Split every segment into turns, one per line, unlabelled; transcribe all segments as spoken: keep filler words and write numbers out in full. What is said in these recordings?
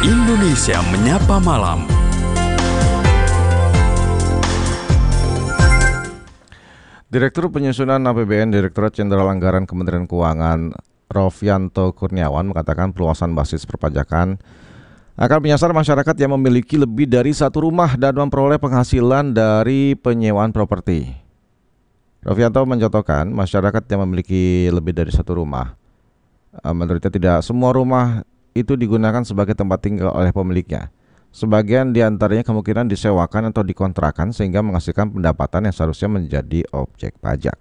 Indonesia Menyapa Malam.
Direktur Penyusunan A P B N Direktorat Jenderal Anggaran Kementerian Keuangan Rofianto Kurniawan mengatakan perluasan basis perpajakan akan menyasar masyarakat yang memiliki lebih dari satu rumah dan memperoleh penghasilan dari penyewaan properti. Rofianto mencontohkan masyarakat yang memiliki lebih dari satu rumah. Menurutnya tidak semua rumah itu digunakan sebagai tempat tinggal oleh pemiliknya. Sebagian diantaranya kemungkinan disewakan atau dikontrakan sehingga menghasilkan pendapatan yang seharusnya menjadi objek pajak.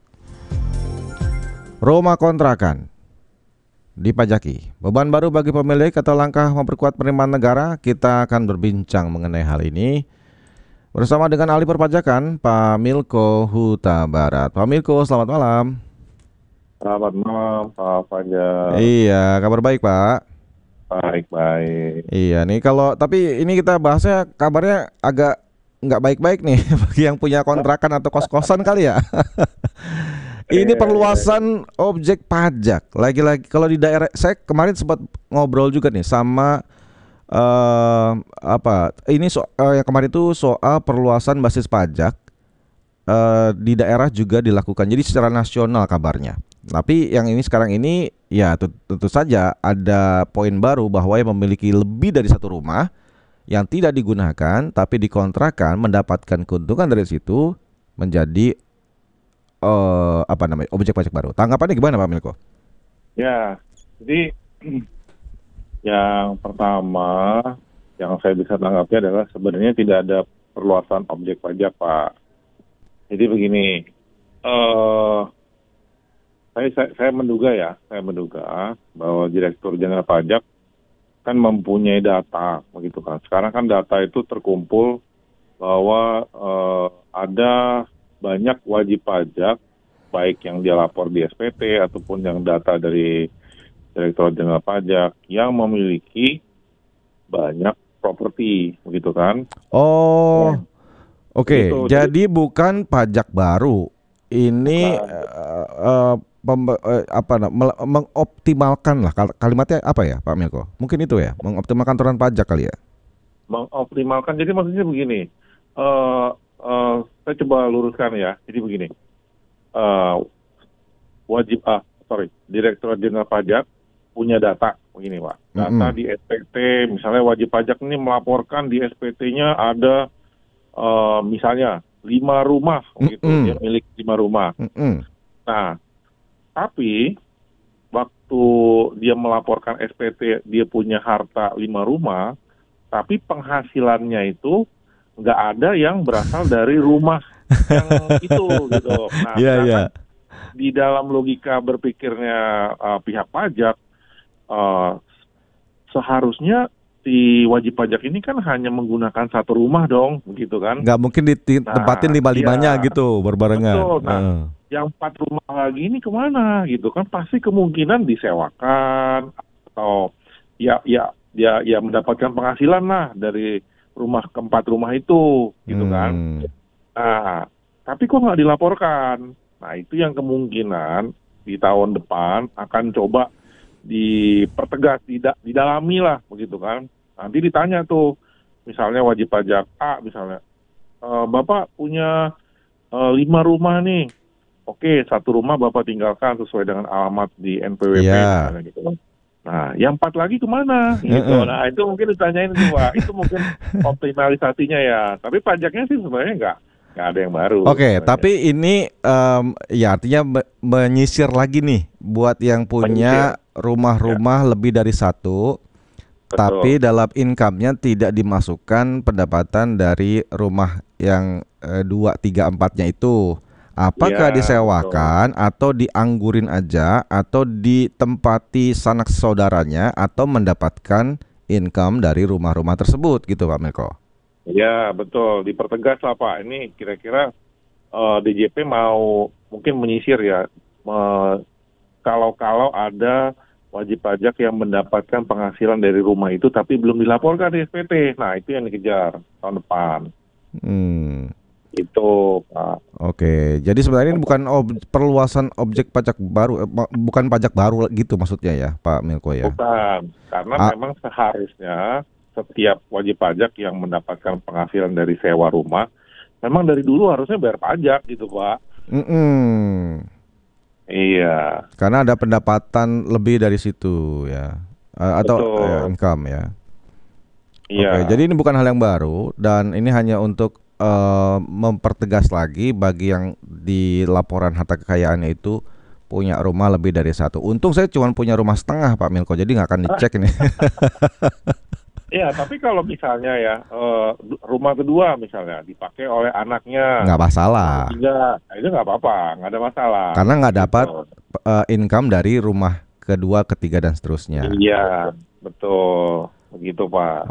Rumah kontrakan dipajaki, beban baru bagi pemilik atau langkah memperkuat penerimaan negara? Kita akan berbincang mengenai hal ini bersama dengan ahli perpajakan Pak Milko Huta Barat. Pak Milko, selamat malam.
Selamat malam Pak Fajar.
Iya, kabar baik Pak.
Baik-baik.
Iya nih, kalau tapi ini kita bahasnya kabarnya agak nggak baik-baik nih bagi yang punya kontrakan atau kos-kosan kali ya. Ini perluasan objek pajak. Lagi-lagi kalau di daerah, saya kemarin sempat ngobrol juga nih sama uh, apa? Ini so, uh, yang kemarin itu soal perluasan basis pajak uh, di daerah juga dilakukan. Jadi secara nasional kabarnya. Tapi yang ini sekarang ini ya tentu saja ada poin baru bahwa yang memiliki lebih dari satu rumah yang tidak digunakan tapi dikontrakan mendapatkan keuntungan dari situ menjadi uh, apa namanya objek pajak baru. Tanggapannya gimana Pak Milko?
Ya, jadi yang pertama yang saya bisa tanggapi adalah sebenarnya tidak ada perluasan objek pajak Pak. Jadi begini, uh, Saya, saya, saya menduga ya, saya menduga bahwa Direktur Jenderal Pajak kan mempunyai data, begitu kan. Sekarang kan data itu terkumpul bahwa eh, ada banyak wajib pajak, baik yang dia lapor di S P T ataupun yang data dari Direktur Jenderal Pajak yang memiliki banyak properti, begitu kan.
Oh, ya. Oke. Okay.
Jadi,
jadi bukan pajak baru, ini uh, uh, Pem, eh, apa namanya mengoptimalkan lah kalimatnya apa ya Pak Milko? Mungkin itu ya, mengoptimalkan aturan pajak kali ya.
Mengoptimalkan, jadi maksudnya begini. Uh, uh, saya coba luruskan ya. Jadi begini. Uh, wajib ah sorry, Direktorat Jenderal Pajak punya data begini Pak. Data mm-hmm. di S P T, misalnya wajib pajak ini melaporkan di S P T-nya ada uh, misalnya lima rumah, mm-hmm. gitu, dia milik lima rumah. Mm-hmm. Nah, tapi waktu dia melaporkan S P T dia punya harta lima rumah, tapi penghasilannya itu nggak ada yang berasal dari rumah yang itu gitu. Nah,
yeah, yeah.
di dalam logika berpikirnya uh, pihak pajak, uh, seharusnya si wajib pajak ini kan hanya menggunakan satu rumah dong, begitu kan?
Nggak mungkin ditempatin nah, lima-limanya iya, gitu berbarengan.
Betul. Nah,
uh.
yang empat rumah lagi ini kemana gitu kan? Pasti kemungkinan disewakan atau ya ya ya ya mendapatkan penghasilan lah dari rumah keempat rumah itu, gitu hmm. kan? Nah, tapi kok nggak dilaporkan? Nah, itu yang kemungkinan di tahun depan akan coba dipertegas, tidak didalami lah, begitu kan? Nanti ditanya tuh, misalnya wajib pajak A misalnya, e, Bapak punya e, lima rumah nih, oke satu rumah Bapak tinggalkan sesuai dengan alamat di N P W P,
yeah.
misalnya gitu. Nah, yang empat lagi kemana? Gitu. Nah, itu mungkin ditanyain tuh Pak, itu mungkin optimalisasinya ya. Tapi pajaknya sih sebenarnya nggak nggak ada yang baru.
Oke, okay, tapi ini um, ya artinya me- menyisir lagi nih buat yang punya menyisir. rumah-rumah ya. lebih dari satu. Betul. Tapi dalam income-nya tidak dimasukkan pendapatan dari rumah yang eh, dua, tiga, empatnya itu. Apakah ya, disewakan betul. atau dianggurin aja atau ditempati sanak saudaranya atau mendapatkan income dari rumah-rumah tersebut gitu Pak Milko?
Ya betul, dipertegas lah Pak. Ini kira-kira uh, D J P mau mungkin menyisir ya. Uh, kalau-kalau ada wajib pajak yang mendapatkan penghasilan dari rumah itu tapi belum dilaporkan di S P T. Nah, itu yang dikejar tahun depan.
Hmm.
Itu, Pak.
Oke, jadi sebenarnya ini bukan ob- perluasan objek pajak baru, eh, bukan pajak baru gitu maksudnya ya, Pak Milko ya?
Bukan, karena A- memang seharusnya setiap wajib pajak yang mendapatkan penghasilan dari sewa rumah, memang dari dulu harusnya bayar pajak gitu, Pak.
Mm-mm.
Iya.
Karena ada pendapatan lebih dari situ ya. A- atau ya,
Betul.
income ya.
Iya.
Oke, jadi ini bukan hal yang baru dan ini hanya untuk eh, mempertegas lagi bagi yang di laporan harta kekayaannya itu punya rumah lebih dari satu. Untung saya cuma punya rumah setengah Pak Milko, jadi nggak akan dicek ini.
Iya, tapi kalau misalnya ya eh, du- rumah kedua misalnya dipakai oleh anaknya,
Nggak
rumah
masalah,
ketiga, nah itu nggak apa-apa, nggak ada masalah.
karena nggak
Gitu.
dapat eh, income dari rumah kedua, ketiga dan seterusnya.
Iya, betul, begitu Pak.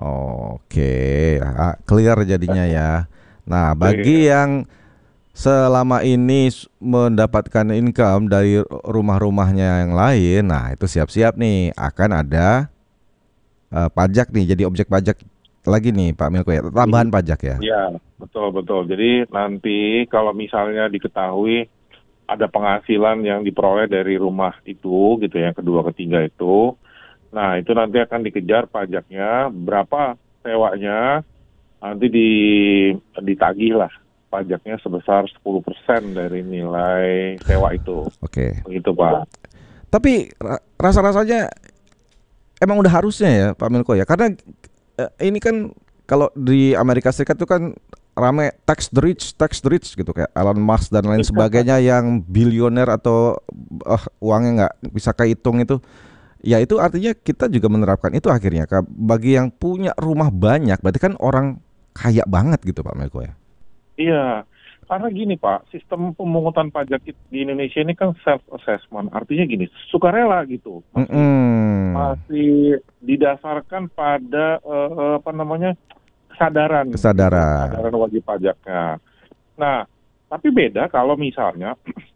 Oke, ah, clear jadinya ya. Nah, bagi
Oke.
yang selama ini s- mendapatkan income dari rumah-rumahnya yang lain, nah itu siap-siap nih akan ada eh, pajak nih, jadi objek pajak lagi nih Pak Milko ya, tambahan pajak ya.
Iya, betul betul. Jadi nanti kalau misalnya diketahui ada penghasilan yang diperoleh dari rumah itu, gitu ya, kedua ketiga itu, nah itu nanti akan dikejar pajaknya, berapa sewanya, nanti di ditagih lah pajaknya sebesar sepuluh persen dari nilai sewa itu,
Oke.
begitu Pak.
Tapi ra- rasa-rasanya emang udah harusnya ya Pak Milko ya, karena eh, ini kan kalau di Amerika Serikat itu kan rame tax the rich, tax the rich gitu kayak Elon Musk dan lain sebagainya yang bilioner atau eh, uangnya nggak bisa kehitung itu. Ya itu artinya kita juga menerapkan itu akhirnya Kak. Bagi yang punya rumah banyak berarti kan orang kaya banget gitu Pak Milko ya.
Iya, karena gini Pak, sistem pemungutan pajak it- di Indonesia ini kan self assessment, artinya gini, sukarela gitu, masih
Mm-mm.
masih didasarkan pada eh, apa namanya kesadaran, gitu,
Kesadaran.
kesadaran wajib pajaknya. Nah, tapi beda kalau misalnya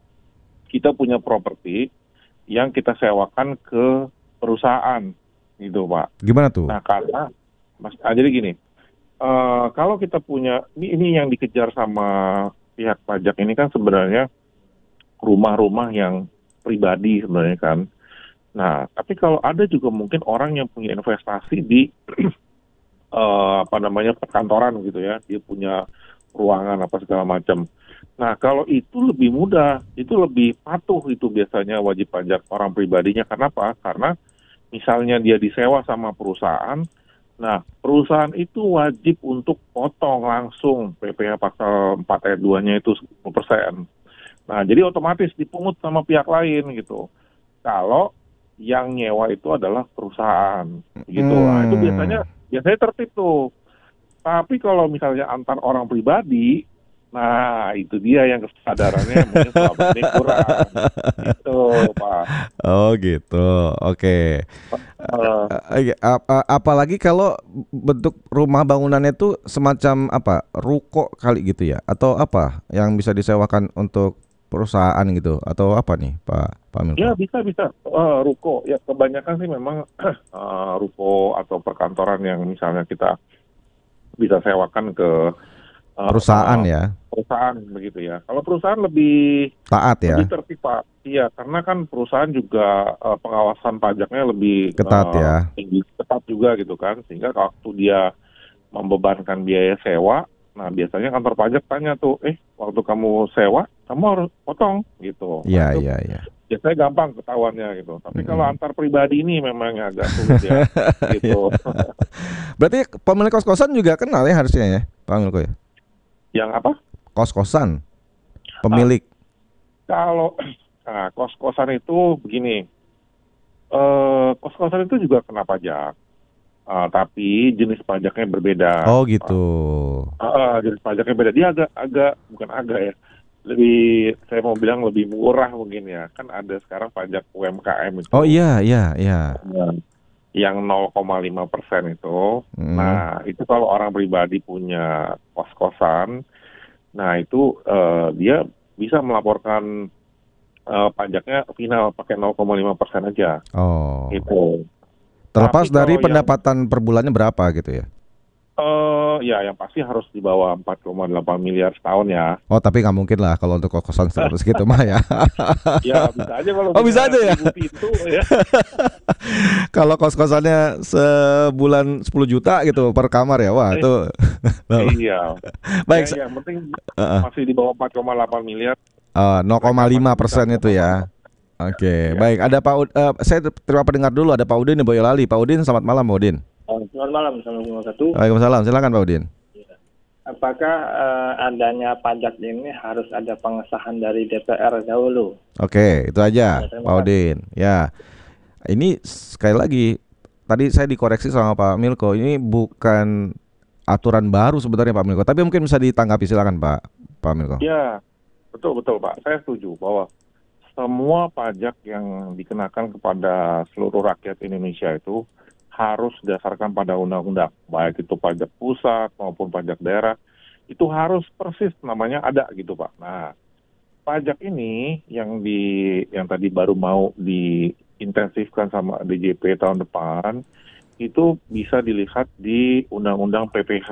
kita punya properti yang kita sewakan ke perusahaan, gitu Pak.
Gimana tuh?
Nah, karena mas, ah, jadi gini, eh, kalau kita punya ini ini yang dikejar sama pihak pajak ini kan sebenarnya rumah-rumah yang pribadi sebenarnya kan. Nah, tapi kalau ada juga mungkin orang yang punya investasi di eh, apa namanya perkantoran gitu ya, dia punya ruangan apa segala macam. Nah, kalau itu lebih mudah, itu lebih patuh itu biasanya wajib pajak orang pribadinya. Kenapa? Karena misalnya dia disewa sama perusahaan, nah perusahaan itu wajib untuk potong langsung P P H pasal empat ayat dua-nya itu sepuluh persen. Nah, jadi otomatis dipungut sama pihak lain gitu. Kalau yang nyewa itu adalah perusahaan gitu. Nah, itu biasanya biasanya tertib tuh. Tapi kalau misalnya antar orang pribadi, nah itu dia yang kesadarannya mungkin selama ini kurang. Itu, Pak.
Oh gitu. Oke.
Eh,
Eh, ap- a- apalagi kalau bentuk rumah bangunannya itu semacam apa? Ruko kali gitu ya? Atau apa yang bisa disewakan untuk perusahaan gitu? Atau apa nih, Pak Pak Milko?
ya bisa bisa Eh, ruko ya kebanyakan sih memang eh, ruko atau perkantoran yang misalnya kita bisa sewakan ke eh,
Perusahaan
eh,
ya,
perusahaan begitu ya. Kalau perusahaan lebih
taat ya,
lebih tertib Pak. Iya, karena kan perusahaan juga eh, pengawasan pajaknya lebih
ketat
eh,
ya.
tinggi, ketat juga gitu kan. Sehingga waktu dia membebankan biaya sewa, nah biasanya kantor pajak tanya tuh, eh waktu kamu sewa, kamu harus potong gitu. Nah,
Iya
itu
iya iya.
biasanya gampang ketahuannya gitu. Tapi kalau
Mm-mm.
antar pribadi ini memang agak sulit ya gitu.
Berarti pemilik kos-kosan juga kenal ya harusnya ya, Pak Milko ya?
Yang apa?
Kos-kosan,
Ah,
pemilik.
kalau nah, kos-kosan itu begini, eh kos-kosan itu juga kena pajak. Ah, tapi jenis pajaknya berbeda.
Oh gitu.
Ah, ah, jenis pajaknya beda. Dia agak agak bukan agak ya. Lebih saya mau bilang lebih murah mungkin ya. Kan ada sekarang pajak U M K M itu.
Oh iya iya iya.
Nah, yang nol koma lima persen itu.
Mm.
Nah, itu kalau orang pribadi punya kos-kosan, nah itu eh, dia bisa melaporkan eh, pajaknya final pakai nol koma lima persen aja.
Oh.
Itu.
Terlepas
Tapi
dari
kalau yang
pendapatan per bulannya berapa gitu ya?
eh Oh ya, yang pasti harus di bawah empat koma delapan miliar setahun ya.
Oh tapi nggak mungkin lah kalau untuk kos-kosan seratus gitu mah ya.
Ya bisa aja kalau
Oh bisa
punya
aja ya.
seribu pintu ya.
Kalau kos-kosannya sebulan sepuluh juta gitu per kamar ya, wah itu.
Iya.
Baik.
Ya, yang penting
Uh-uh.
masih di bawah empat koma delapan miliar.
Uh, nol koma lima persen itu ya. Oke,
Ya.
baik. Ada Pak Ud, uh, saya terima pendengar dulu. Ada Pak Udin di Boyolali. Pak Udin, selamat malam, Pak Udin.
Oh, selamat malam, Assalamualaikum warahmatullahi wabarakatuh.
Waalaikumsalam. Silakan Pak Udin.
Apakah uh, adanya pajak ini harus ada pengesahan dari D P R dahulu?
Oke, itu aja,
Ya, terima
Pak Udin. Ya, ini sekali lagi. Tadi saya dikoreksi sama Pak Milko. Ini bukan aturan baru sebenarnya Pak Milko. Tapi mungkin bisa ditanggapi. Silakan Pak Pak Milko.
Ya, betul betul Pak. Saya setuju bahwa semua pajak yang dikenakan kepada seluruh rakyat Indonesia itu harus didasarkan pada undang-undang, baik itu pajak pusat maupun pajak daerah, itu harus persis namanya ada gitu Pak. Nah, pajak ini yang di yang tadi baru mau diintensifkan sama D J P tahun depan, itu bisa dilihat di Undang-Undang P P H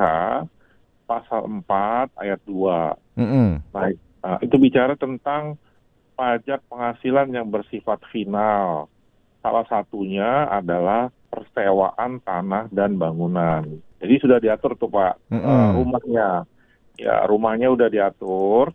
pasal empat ayat dua.
Mm-hmm.
Nah, nah, itu bicara tentang pajak penghasilan yang bersifat final. Salah satunya adalah persewaan tanah dan bangunan. Jadi sudah diatur tuh Pak,
Mm-hmm.
uh, rumahnya. Ya, rumahnya udah diatur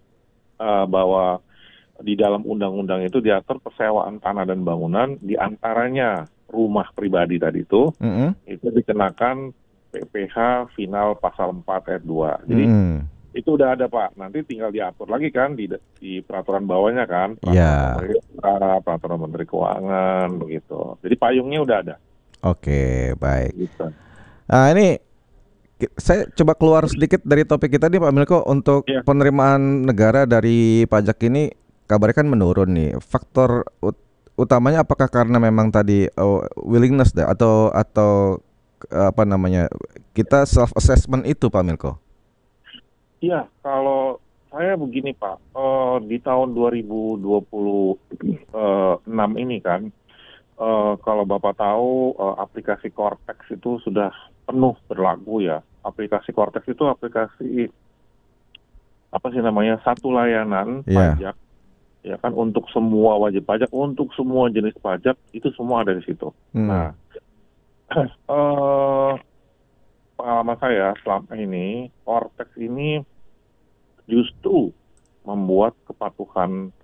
uh, bahwa di dalam undang-undang itu diatur persewaan tanah dan bangunan, diantaranya rumah pribadi tadi itu,
Mm-hmm.
itu dikenakan P P H final pasal empat ayat dua. Jadi
Mm-hmm.
itu udah ada Pak, nanti tinggal diatur lagi kan di, di peraturan bawahnya kan, peraturan
Ya.
Menteri, peraturan Menteri Keuangan begitu. Jadi payungnya udah ada.
Oke, baik.
Gitu.
Nah ini ki- saya coba keluar sedikit dari topik kita nih Pak Milko. Untuk
Ya.
penerimaan negara dari pajak ini kabarnya kan menurun nih. Faktor ut- utamanya apakah karena memang tadi oh, willingness deh, atau atau eh, apa namanya, kita self assessment itu Pak Milko?
Iya, kalau saya begini Pak, eh, di tahun dua ribu dua puluh enam ini kan, eh, kalau Bapak tahu eh, aplikasi Cortex itu sudah penuh berlaku ya. Aplikasi Cortex itu aplikasi apa sih namanya, satu layanan
Iya.
pajak, ya kan, untuk semua wajib pajak, untuk semua jenis pajak itu semua ada di situ.
Hmm.
Nah, eh, pengalaman saya selama ini, Cortex ini justru membuat kepatuhan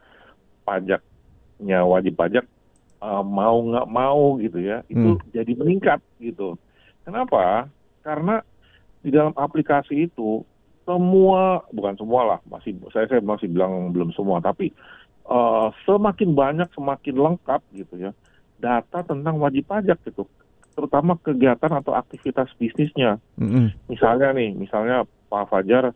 pajaknya wajib pajak uh, mau nggak mau gitu ya, itu
Hmm.
jadi meningkat gitu. Kenapa? Karena di dalam aplikasi itu semua, bukan semua lah, masih saya saya masih bilang belum semua, tapi uh, semakin banyak semakin lengkap gitu ya data tentang wajib pajak gitu, terutama kegiatan atau aktivitas bisnisnya.
Mm-mm.
Misalnya nih, misalnya Pak Fajar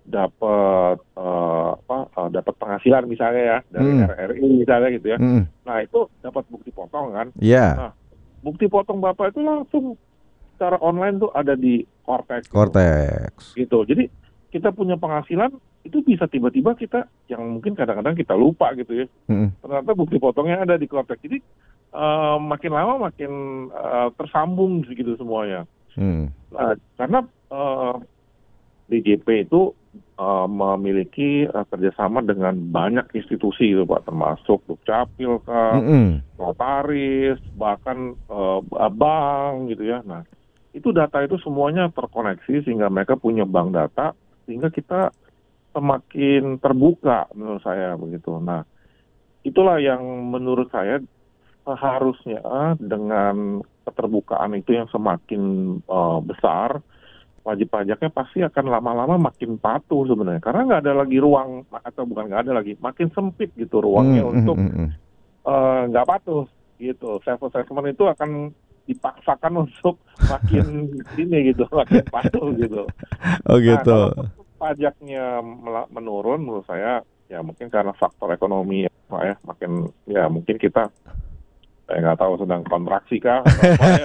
dapat uh, apa uh, dapat penghasilan misalnya ya dari
Hmm.
R R I misalnya gitu ya.
Mm-mm.
Nah, itu dapat bukti potong kan.
Iya.
Nah, bukti potong Bapak itu langsung secara online tuh ada di Cortex. gitu.
Cortex.
Gitu. Jadi kita punya penghasilan itu bisa tiba-tiba kita yang mungkin kadang-kadang kita lupa gitu ya.
Mm-mm.
Ternyata bukti potongnya ada di Cortex. Jadi uh, makin lama makin uh, tersambung gitu semuanya.
Mm.
Nah, karena uh, D J P itu uh, memiliki uh, kerjasama dengan banyak institusi gitu Pak, termasuk Dukcapil,
Mm-mm.
notaris, bahkan uh, bank gitu ya. Nah, itu data itu semuanya terkoneksi sehingga mereka punya bank data, sehingga kita semakin terbuka menurut saya begitu. Nah, itulah yang menurut saya seharusnya dengan keterbukaan itu yang semakin uh, besar, wajib pajaknya pasti akan lama-lama makin patuh sebenarnya, karena nggak ada lagi ruang, atau bukan nggak ada lagi, makin sempit gitu ruangnya
Mm,
untuk
mm, mm,
eh, nggak patuh gitu. Self assessment itu akan dipaksakan untuk makin ini gitu, makin patuh gitu.
Oh gitu.
Nah, kalau pajaknya mela- menurun, menurut saya ya mungkin karena faktor ekonomi ya, Pak, ya, makin ya mungkin kita, saya nggak tahu sedang kontraksi kah atau apa ya.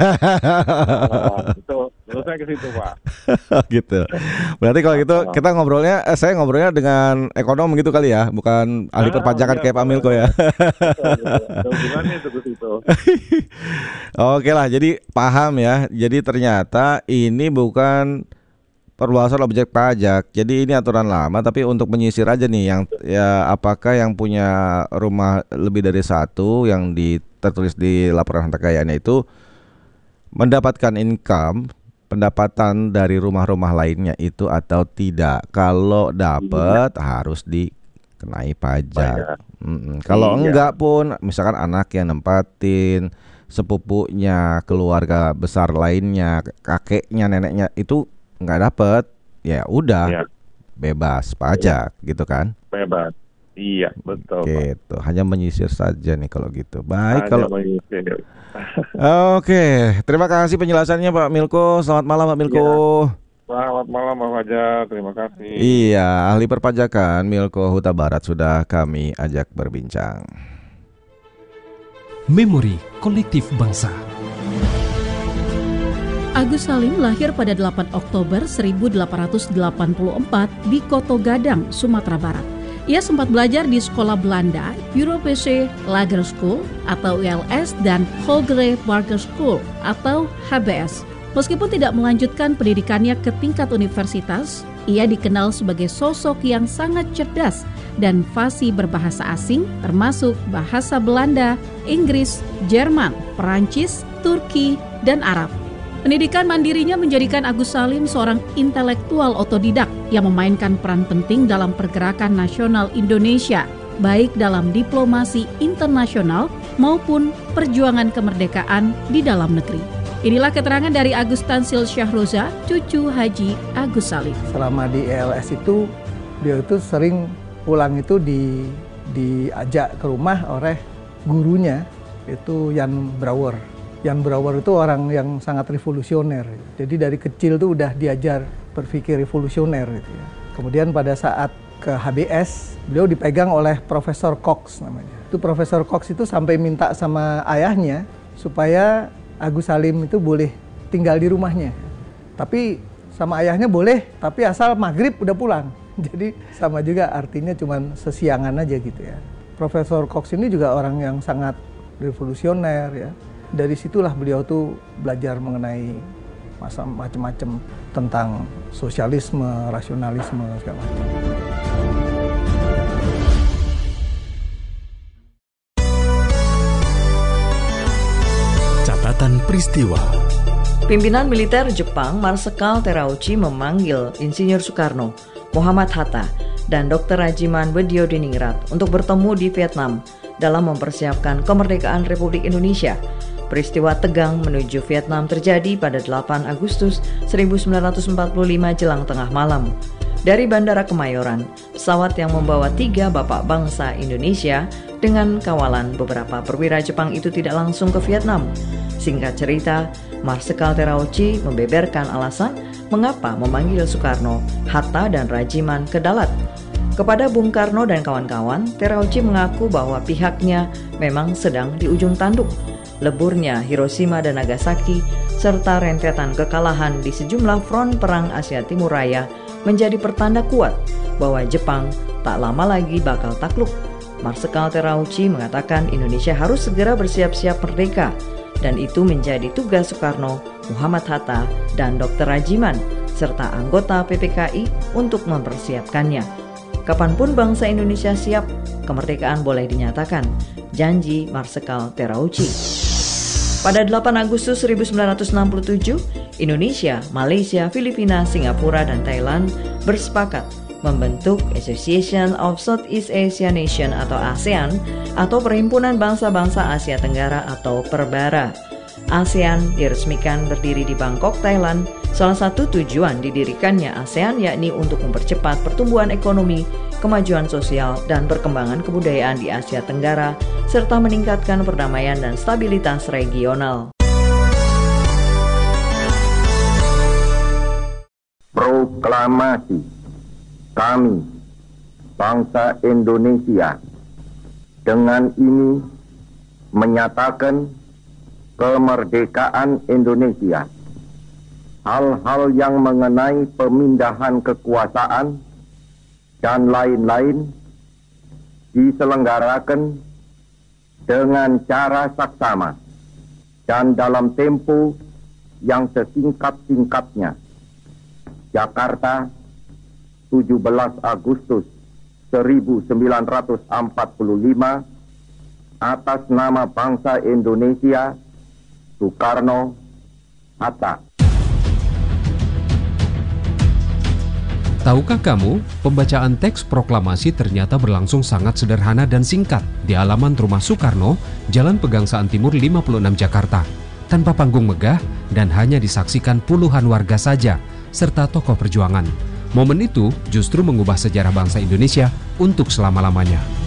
Nah, itu menurut saya ke situ Pak.
Gitu. Berarti kalau gitu kita ngobrolnya, eh, saya ngobrolnya dengan ekonom gitu kali ya, bukan ahli
Nah,
perpajakan
iya,
kayak Pak
boleh.
Milko ya.
Ada hubungannya itu ke situ.
Oke lah, jadi paham ya. Jadi ternyata ini bukan perluasan objek pajak. Jadi ini aturan lama tapi untuk menyisir aja nih yang ya apakah yang punya rumah lebih dari satu yang di, tertulis di laporan harta kekayaannya itu mendapatkan income pendapatan dari rumah-rumah lainnya itu atau tidak. Kalau dapat hmm. harus dikenai pajak. Mm-mm. Kalau iya. enggak pun misalkan anak yang nempatin, sepupunya, keluarga besar lainnya, kakeknya, neneknya itu nggak dapet, ya udah iya. bebas pajak iya. gitu kan?
Bebas, iya betul.
Gitu, Pak. Hanya menyisir saja nih kalau gitu. Baik. Hanya kalau menyisir. Oke, terima kasih penjelasannya Pak Milko. Selamat malam Pak Milko.
Iya. Selamat malam Pak Fajar, terima kasih.
Iya, ahli perpajakan Milko Huta Barat sudah kami ajak berbincang.
Memori Kolektif Bangsa.
Agus Salim lahir pada delapan Oktober seribu delapan ratus delapan puluh empat di Koto Gadang, Sumatera Barat. Ia sempat belajar di sekolah Belanda, Europese Lager School atau U L S dan Hogere Barger School atau H B S. Meskipun tidak melanjutkan pendidikannya ke tingkat universitas, ia dikenal sebagai sosok yang sangat cerdas dan fasih berbahasa asing termasuk bahasa Belanda, Inggris, Jerman, Perancis, Turki, dan Arab. Pendidikan mandirinya menjadikan Agus Salim seorang intelektual otodidak yang memainkan peran penting dalam pergerakan nasional Indonesia, baik dalam diplomasi internasional maupun perjuangan kemerdekaan di dalam negeri. Inilah keterangan dari Agus Tansil Syahroza, cucu Haji Agus Salim.
Selama di E L S itu, dia itu sering pulang itu di diajak ke rumah oleh gurunya, itu Jan Brouwer. Jan Brouwer itu orang yang sangat revolusioner. Jadi dari kecil tuh udah diajar berpikir revolusioner gitu ya. Kemudian pada saat ke H B S, beliau dipegang oleh Profesor Cox namanya. Itu Profesor Cox itu sampai minta sama ayahnya supaya Agus Salim itu boleh tinggal di rumahnya. Tapi sama ayahnya boleh, tapi asal maghrib udah pulang. Jadi sama juga artinya cuman sesiangan aja gitu ya. Profesor Cox ini juga orang yang sangat revolusioner ya. Dari situlah beliau tuh belajar mengenai masa macam-macam tentang sosialisme, rasionalisme segala macam.
Catatan peristiwa.
Pimpinan militer Jepang Marsekal Terauchi memanggil Insinyur Soekarno, Muhammad Hatta, dan Doktor Rajiman Bediodiningrat untuk bertemu di Vietnam dalam mempersiapkan kemerdekaan Republik Indonesia. Peristiwa tegang menuju Vietnam terjadi pada delapan Agustus seribu sembilan ratus empat puluh lima jelang tengah malam. Dari Bandara Kemayoran, pesawat yang membawa tiga bapak bangsa Indonesia dengan kawalan beberapa perwira Jepang itu tidak langsung ke Vietnam. Singkat cerita, Marsekal Terauchi membeberkan alasan mengapa memanggil Soekarno, Hatta, dan Rajiman ke Dalat. Kepada Bung Karno dan kawan-kawan, Terauchi mengaku bahwa pihaknya memang sedang di ujung tanduk. Leburnya Hiroshima dan Nagasaki, serta rentetan kekalahan di sejumlah front perang Asia Timur Raya menjadi pertanda kuat bahwa Jepang tak lama lagi bakal takluk. Marsekal Terauchi mengatakan Indonesia harus segera bersiap-siap merdeka, dan itu menjadi tugas Soekarno, Muhammad Hatta, dan Doktor Rajiman, serta anggota P P K I untuk mempersiapkannya. Kapanpun bangsa Indonesia siap, kemerdekaan boleh dinyatakan, janji Marsekal Terauchi. Pada delapan Agustus seribu sembilan ratus enam puluh tujuh, Indonesia, Malaysia, Filipina, Singapura, dan Thailand bersepakat membentuk Association of Southeast Asia Nation atau ASEAN atau Perhimpunan Bangsa-Bangsa Asia Tenggara atau Perbara. ASEAN diresmikan berdiri di Bangkok, Thailand. Salah satu tujuan didirikannya ASEAN yakni untuk mempercepat pertumbuhan ekonomi, kemajuan sosial, dan perkembangan kebudayaan di Asia Tenggara, serta meningkatkan perdamaian dan stabilitas regional.
Proklamasi kami, bangsa Indonesia, dengan ini menyatakan kemerdekaan Indonesia. Hal-hal yang mengenai pemindahan kekuasaan dan lain-lain diselenggarakan dengan cara saksama dan dalam tempo yang sesingkat-singkatnya. Jakarta, tujuh belas Agustus seribu sembilan ratus empat puluh lima, atas nama bangsa Indonesia, Soekarno-Hatta.
Tahukah kamu, pembacaan teks proklamasi ternyata berlangsung sangat sederhana dan singkat di halaman rumah Soekarno, Jalan Pegangsaan Timur lima puluh enam Jakarta, tanpa panggung megah dan hanya disaksikan puluhan warga saja, serta tokoh perjuangan. Momen itu justru mengubah sejarah bangsa Indonesia untuk selama-lamanya.